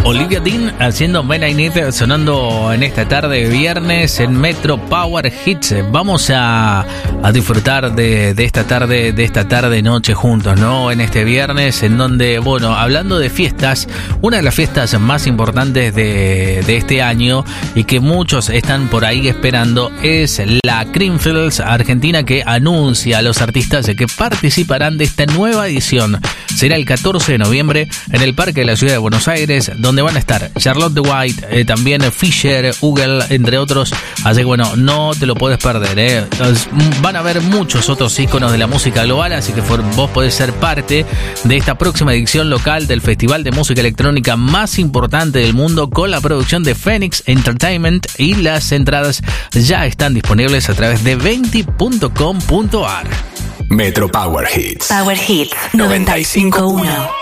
Olivia Dean haciendo Men I Need, sonando en esta tarde de viernes en Metro Power Hits. Vamos a disfrutar de esta tarde noche juntos, ¿no? En este viernes, en donde, bueno, hablando de fiestas, una de las fiestas más importantes de este año y que muchos están por ahí esperando es la Creamfields Argentina, que anuncia a los artistas que participarán de esta nueva edición. Será el 14 de noviembre en el Parque de la Ciudad de Buenos Aires, donde van a estar Charlotte de White, también Fisher, Ugel, entre otros. Así que bueno, no te lo puedes perder, Van a haber muchos otros íconos de la música global, así que vos podés ser parte de esta próxima edición local del Festival de Música Electrónica más importante del mundo, con la producción de Phoenix Entertainment, y las entradas ya están disponibles a través de venti.com.ar. Metro Power Hits. Power Hits 95.1.